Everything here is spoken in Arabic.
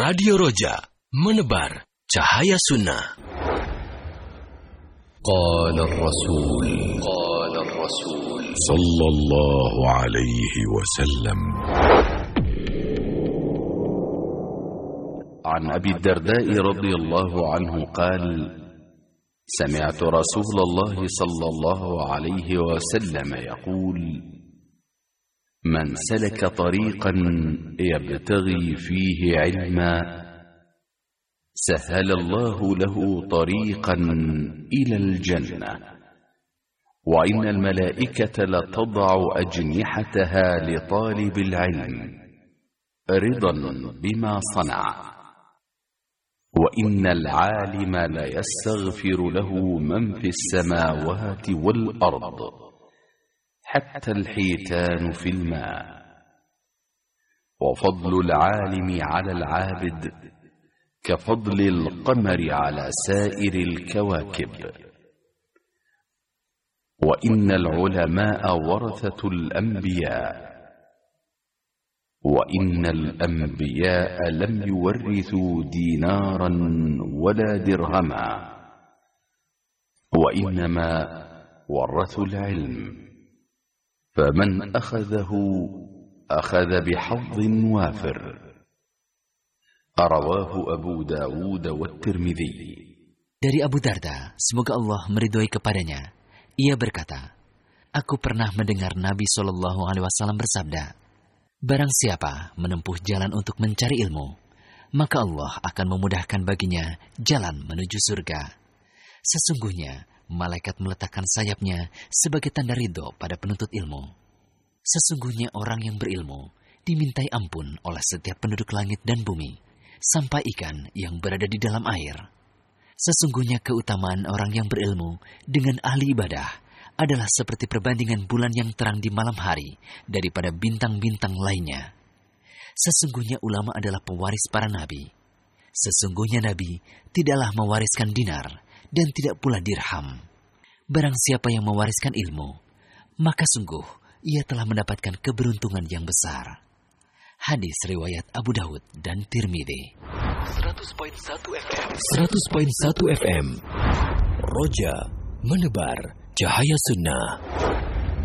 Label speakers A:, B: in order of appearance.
A: Radio Roja, menebar cahaya sunnah. Qala Rasul sallallahu alaihi wasallam.
B: عن أبي الدرداء رضي الله عنه قال: سمعت رسول الله صلى الله عليه وسلم يقول: من سلك طريقا يبتغي فيه علما سهل الله له طريقا إلى الجنة، وإن الملائكة لتضع أجنحتها لطالب العلم رضا بما صنع، وإن العالم ليستغفر له من في السماوات والأرض حتى الحيتان في الماء، وفضل العالم على العابد كفضل القمر على سائر الكواكب، وإن العلماء ورثة الأنبياء، وإن الأنبياء لم يورثوا دينارا ولا درهما، وإنما ورثوا العلم، فمن أخذه أخذ بحظ وافر. رواه أبو داود والترمذي.
C: Dari Abu Darda, semoga Allah meridhoi kepadanya, ia berkata, aku pernah mendengar Nabi SAW bersabda, barang siapa menempuh jalan untuk mencari ilmu, maka Allah akan memudahkan baginya jalan menuju surga. Sesungguhnya, malaikat meletakkan sayapnya sebagai tanda ridho pada penuntut ilmu. Sesungguhnya orang yang berilmu dimintai ampun oleh setiap penduduk langit dan bumi, sampai ikan yang berada di dalam air. Sesungguhnya keutamaan orang yang berilmu dengan ahli ibadah adalah seperti perbandingan bulan yang terang di malam hari daripada bintang-bintang lainnya. Sesungguhnya ulama adalah pewaris para nabi. Sesungguhnya nabi tidaklah mewariskan dinar dan tidak pula dirham. Barang siapa yang mewariskan ilmu, maka sungguh ia telah mendapatkan keberuntungan yang besar. Hadis riwayat Abu Daud dan Tirmidzi.
A: 100.1 FM. Roja, menebar cahaya sunnah.